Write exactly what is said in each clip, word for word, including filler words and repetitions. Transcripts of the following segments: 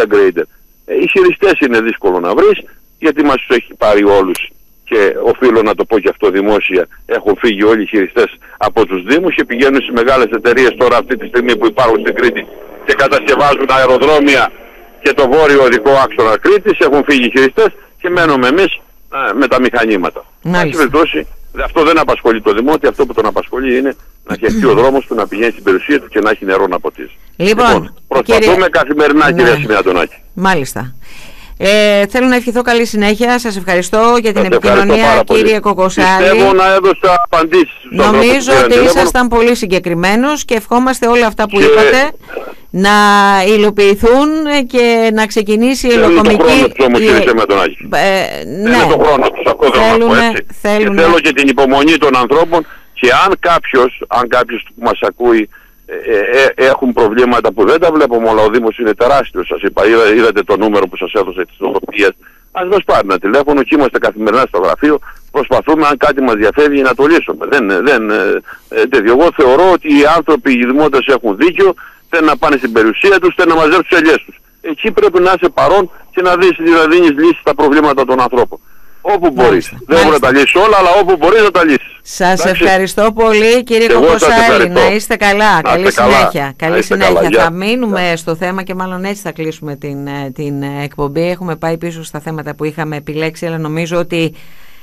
grader. Ε, οι χειριστές είναι δύσκολο να βρεις, γιατί μας τους έχει πάρει όλους. Και οφείλω να το πω και αυτό δημόσια, έχουν φύγει όλοι οι χειριστές από τους Δήμους και πηγαίνουν στις μεγάλες εταιρείες τώρα αυτή τη στιγμή που υπάρχουν στην Κρήτη και κατασκευάζουν αεροδρόμια και το βόρειο οδικό άξονα Κρήτης. Έχουν φύγει οι χειριστές και μένουμε εμείς α, με τα μηχανήματα. Περιπτώσει, αυτό δεν απασχολεί το Δημότη, αυτό που τον απασχολεί είναι να φτιαχτεί ο δρόμος του, να πηγαίνει στην περιουσία του και να έχει νερό να ποτίζει. Λοιπόν, λοιπόν προσπαθούμε κύριε... καθημερινά, ναι. Κυρία Σιμεατονάκη. Μάλιστα. Ε, θέλω να ευχηθώ καλή συνέχεια. Σας ευχαριστώ για την σας επικοινωνία, κύριε Κοκοσάλη. Πιστεύω να έδωσα απαντήσεις. Νομίζω ότι ήσασταν πολύ συγκεκριμένος και ευχόμαστε όλα αυτά που και... είπατε να υλοποιηθούν και να ξεκινήσει η υλοκομική... Είναι το χρόνο τους όμως, κύριε Σιμεατονάκη. Ε, ναι. Είναι το χρόνο τους, αυτό θέλω να πω έτσι. Θέλουν... Και θέλω και την υπομονή των ανθρώπων και αν κάποιος, αν κάποιος που μας ακούει Ε, ε, έχουν προβλήματα που δεν τα βλέπουμε, αλλά ο Δήμος είναι τεράστιος. Σας είπα, είδα, είδατε το νούμερο που σας έδωσε της οδοποιίας. Ας μας πάρει ένα τηλέφωνο και είμαστε καθημερινά στο γραφείο. Προσπαθούμε, αν κάτι μας διαφεύγει, να το λύσουμε. Δεν, δεν, ε, ε, εγώ θεωρώ ότι οι άνθρωποι, οι δημότες έχουν δίκιο. Θέλουν να πάνε στην περιουσία τους, θέλουν να μαζέψουν τις ελιές τους. Εκεί πρέπει να είσαι παρόν και να, δεις, να δίνεις λύσεις στα προβλήματα των ανθρώπων. Όπου μπορείς. Δεν μπορεί να τα λύσεις όλα, αλλά όπου μπορείς να τα λύσεις. Σας ευχαριστώ πολύ, κύριε Κοκοσάλη. Να είστε καλά. Να καλή είστε συνέχεια. Καλά. Καλή συνέχεια. Καλά. Θα μείνουμε yeah. στο θέμα και μάλλον έτσι θα κλείσουμε την, την εκπομπή. Έχουμε πάει πίσω στα θέματα που είχαμε επιλέξει, αλλά νομίζω ότι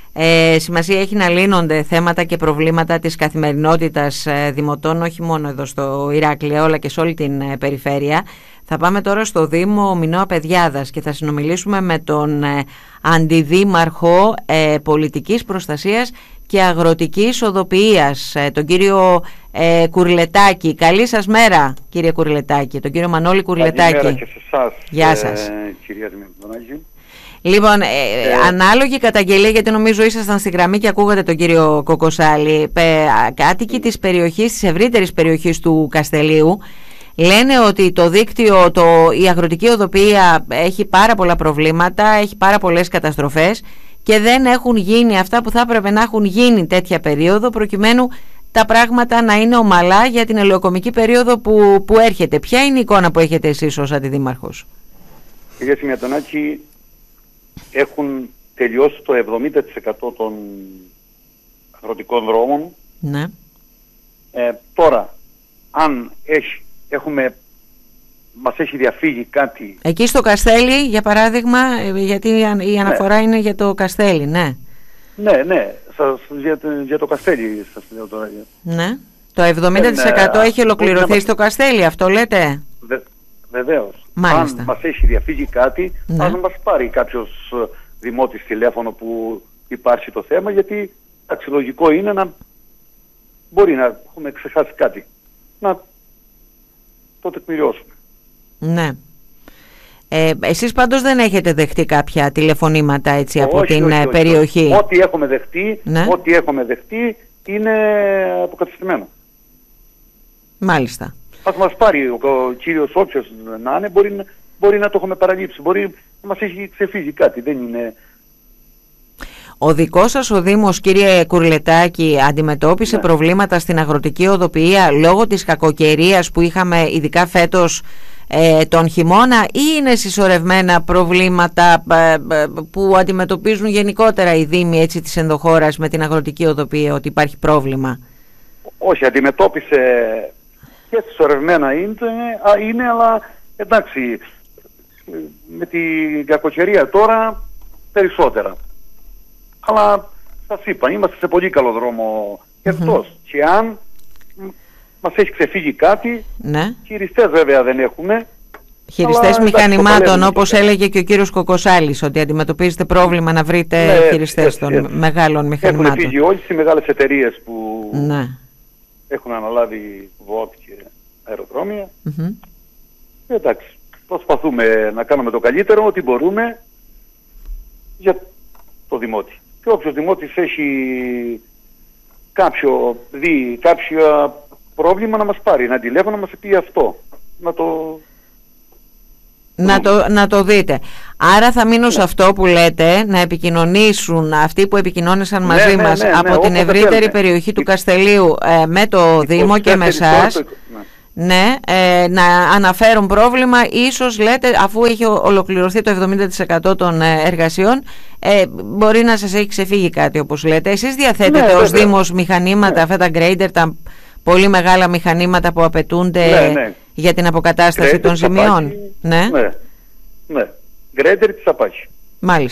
ε, σημασία έχει να λύνονται θέματα και προβλήματα της καθημερινότητας ε, δημοτών, όχι μόνο εδώ στο Ηράκλειο, αλλά και σε όλη την ε, περιφέρεια. Θα πάμε τώρα στο Δήμο Μινώα Παιδιάδας και θα συνομιλήσουμε με τον ε, Αντιδήμαρχο ε, Πολιτικής Προστασίας και Αγροτικής Οδοποιίας, ε, τον κύριο ε, Κουρλετάκη. Καλή σας μέρα, κύριε Κουρλετάκη, τον κύριο Μανώλη Κουρλετάκη. Καλημέρα και σε εσάς, γεια σας. Ε, κυρία Δημητρονάκη. Λοιπόν, ε, ε, ανάλογη καταγγελία, γιατί νομίζω ήσασταν στη γραμμή και ακούγατε τον κύριο Κοκοσάλη, ε, κάτοικοι της περιοχής, της ευρύτερης περιοχής του Καστελείου, λένε ότι το δίκτυο, το, η αγροτική οδοποιία έχει πάρα πολλά προβλήματα, έχει πάρα πολλές καταστροφές και δεν έχουν γίνει αυτά που θα έπρεπε να έχουν γίνει τέτοια περίοδο προκειμένου τα πράγματα να είναι ομαλά για την ελαιοκομική περίοδο που, που έρχεται. Ποια είναι η εικόνα που έχετε εσείς ως αντιδήμαρχος? Κυρία Σιμεατονάκη, έχουν τελειώσει το εβδομήντα τοις εκατό των αγροτικών δρόμων. Ναι. Ε, τώρα, αν έχει Έχουμε, μας έχει διαφύγει κάτι... Εκεί στο Καστέλι, για παράδειγμα, γιατί η αναφορά ναι. είναι για το Καστέλι, ναι. Ναι, ναι, σας, για, για το Καστέλι σας λέω τώρα. Ναι, το εβδομήντα τοις εκατό ε, έχει ολοκληρωθεί να... στο Καστέλι, αυτό λέτε? Βε, βεβαίως. Μάλιστα. Αν μας έχει διαφύγει κάτι, ναι. ας μας πάρει κάποιος δημότης τηλέφωνο που υπάρχει το θέμα, γιατί αξιολογικό είναι να μπορεί να έχουμε ξεχάσει κάτι. Να το τεκμηριώσουμε. Ναι. Ε, εσείς πάντως δεν έχετε δεχτεί κάποια τηλεφωνήματα έτσι από όχι, την όχι, όχι, περιοχή? Όχι. Ό,τι έχουμε δεχτεί, ναι. ό,τι έχουμε δεχτεί είναι αποκατεστημένο. Μάλιστα. Ας μας πάρει ο, ο κύριος όποιος να είναι, μπορεί, μπορεί να το έχουμε παραλείψει, μπορεί να μας έχει ξεφύγει κάτι, δεν είναι... Ο δικός σας ο Δήμος, κύριε Κουρλετάκη, αντιμετώπισε ναι. προβλήματα στην αγροτική οδοποιία λόγω της κακοκαιρίας που είχαμε ειδικά φέτος ε, τον χειμώνα, ή είναι συσσωρευμένα προβλήματα ε, ε, που αντιμετωπίζουν γενικότερα οι Δήμοι έτσι, της ενδοχώρας με την αγροτική οδοποιία, ότι υπάρχει πρόβλημα? Όχι, αντιμετώπισε και συσσωρευμένα είναι, είναι αλλά εντάξει, με την κακοκαιρία τώρα περισσότερα. Αλλά σας είπα, είμαστε σε πολύ καλό δρόμο και αυτός. Mm-hmm. Και αν μας έχει ξεφύγει κάτι, ναι. χειριστές βέβαια δεν έχουμε. Χειριστές αλλά, μηχανημάτων, όπως έλεγε και ο κύριος Κοκοσάλης, ότι αντιμετωπίζετε πρόβλημα να βρείτε ναι, χειριστές έτσι, των έτσι. μεγάλων μηχανημάτων. Έχουν φύγει όλες οι μεγάλες εταιρείες που ναι. έχουν αναλάβει ΒΟΠ και αεροδρόμια. Mm-hmm. Εντάξει, προσπαθούμε να κάνουμε το καλύτερο, ό,τι μπορούμε για το Δημότη. Και όποιος Δημότης έχει κάποιο, δει κάποιο πρόβλημα να μας πάρει, να τηλέφωνο να μας πει αυτό. Να το... Να το, να το δείτε. Άρα θα μείνω ναι. σε αυτό που λέτε, να επικοινωνήσουν αυτοί που επικοινώνησαν μαζί ναι, ναι, μας ναι, ναι, από ναι, την ευρύτερη θέλετε. περιοχή του Καστελείου ε, με το Δήμο και με εσάς. Ναι. ναι, ε, να αναφέρουν πρόβλημα, ίσως λέτε, αφού έχει ολοκληρωθεί το εβδομήντα τοις εκατό των εργασιών, ε, μπορεί να σας έχει ξεφύγει κάτι, όπως λέτε. Εσείς διαθέτετε ναι, ως Δήμος μηχανήματα, ναι. αυτά τα grader, τα πολύ μεγάλα μηχανήματα που απαιτούνται ναι, ναι. για την αποκατάσταση grader των ζημιών? Ναι, ναι, ναι. Grader της Apache. Μάλιστα.